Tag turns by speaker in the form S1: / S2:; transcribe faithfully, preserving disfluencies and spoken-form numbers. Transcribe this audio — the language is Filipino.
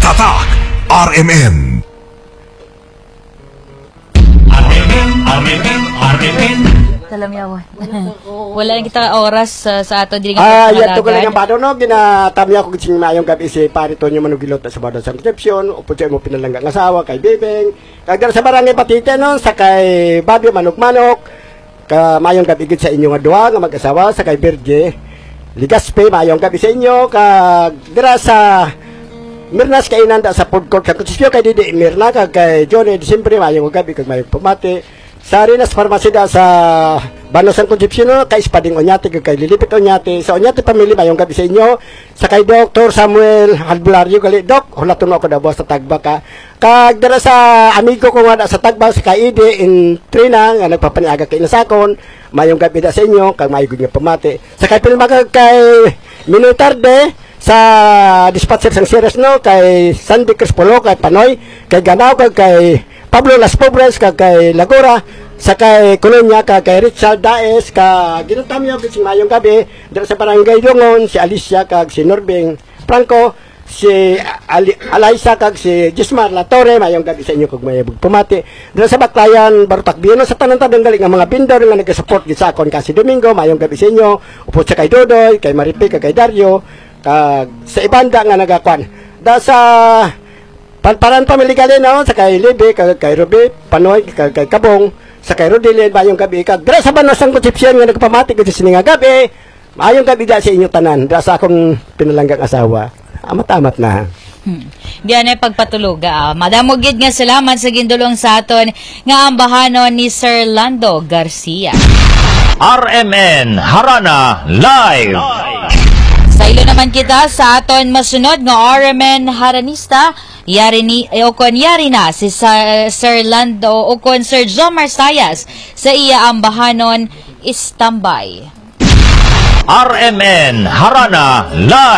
S1: Tatak R M N.
S2: R M N, R M N, R M N.
S3: Salam yawan. Wala lang kita oras uh, sa ato diri
S4: nga. Ah, yato ko lang ang bado no ginatami ako gitsing mayong gabi si parito nyo manugilot sa bado sa konsepsyon upo sa mo pinalangga ng asawa kay Bebeng kagdar sa barangay Patite no sa kay Babi Manok-Manok ka mayong gabi gid sa inyo nga duha nga mag-asawa sa kay Berge Ligaspe mayong gabi sa inyo kag dira sa Mirnas kay inanda sa food court sa konsepsyon kay Didi Mirna kag kay Johnny Disyembre mayong gabi kag mayong pamati sa Rinas Pharmacy da sa Banosan Concepcion no, kay Spading Onyate kay Lilipit Onyate sa Onyate family mayong gabi sa inyo sa kay Doctor Samuel Halbulario gali Doc hulaton ako da buwas sa Tagba ka kag dara sa amigo ko nga da sa Tagba sa kay Ide in Trina nga nagpapaniaga kay Nasakon mayong gabi da sa inyo kag mayong nga pamati sa kay Pilma kay Minutarde sa dispatcher sang series no kay Sandy Crispolo kay Panoy kay Ganaw kag kay Pablo Las Pobres kag kay Lagora sa kay Colonia kag kay Richard Daes kag ginatami og si mayong gabi dira sa barangay Dungon si Alicia kag si Norbing Franco si Ali, Alaisa kag si Gismar Latore mayong gabi sa inyo kag mayong pumati dira sa Baclayan Barutak Bino sa tanan tadong gali nga mga vendor nga nagasupport gid sa akon kasi Domingo mayong gabi sa inyo upod sa kay Dodoy kay Maripe kag kay Dario kag sa ibanda nga nagakwan da sa Palparan family gali no sa kay Libe kag kay Ruby Panoy kag kay Kabong sa kay Rodilin mayong gabi kag dira sa Banosan Concepcion nga nagpamati gid sa nga gabi mayong gabi da sa inyo tanan dira sa akong pinalanggang asawa amat-amat na
S3: Hmm. Diyan ay pagpatuluga. Ah. Madamo gid nga salamat sa gindulong sa aton nga ambahanon ni Sir Lando Garcia.
S2: R M N Harana Live.
S3: Sa ilo naman kita sa aton masunod nga R M N Haranista yari ni eh, ukon yari na si Sir, Sir Lando ukon Sir Jomar Sayas sa iya ambahanon Istambay.
S2: R M N Harana Live.